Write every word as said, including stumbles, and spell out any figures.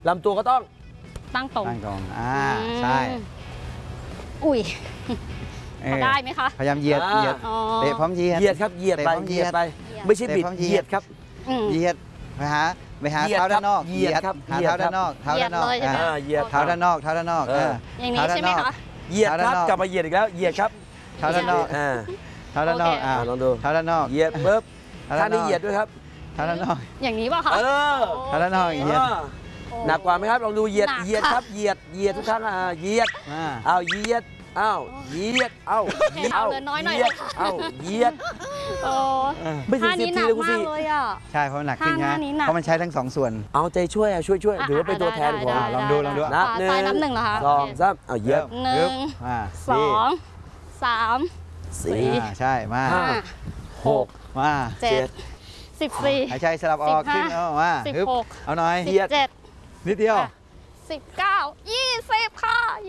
ลำตัวก็ต้องตั้งตรงตั้งตรงอ่าใช่อุ้ยพอได้ไหมคะพยายามเหยียดเหยียดเตะพร้อมเหยียดเหยียดครับเหยียดไปเหยียดไปไม่ใช่บิดเหยียดครับเหยียดไปหาไปหาเท้าด้านนอกเหยียดครับหาเท้าด้านนอกเท้าด้านนอกเหยียดเท้าด้านนอกเท้าด้านนอกอย่างนี้ใช่ไหมคะเหยียดครับกลับมาเหยียดอีกแล้วเหยียดครับเท้าด้านนอกเท้าด้านนอกอ่าลองดูเท้าด้านนอกเหยียดปุ๊บท่านี้เหยียดด้วยครับเท้าด้านนอกอย่างนี้ป่ะคะเออเท้าด้านนอกเหยียดหนักกว่าไหมครับลองดูเหยียดเหยียดครับเหยียดเหยียดทุกครั้งอ่าเหยียดอ้าวเหยียดอ้าวเหยียดเอ้าเหยียดเอาเลยน้อยหน่อยเลยค่ะเอ้าเหยียดโอ้ไม่ถึงสิบทีเลยคุณสิเลยอ่ะใช่เพราะหนักจริงนะเพราะมันใช้ทั้งสองส่วนเอาใจช่วยอ่ะช่วยช่วยถือว่าเป็นตัวแทนของลองดูลองดูนับหนึ่งนับหนึ่งเหรอคะสองสามเอาเหยียดหนึ่งสองสามสี่ใช่มาหกมาเจ็ดสิบสี่หายใจสลับออกขึ้นเอามาสิบหกเอาหน่อยสิบเจ็ดนิดเดียวสิบเก้ายี่สิบค่ะ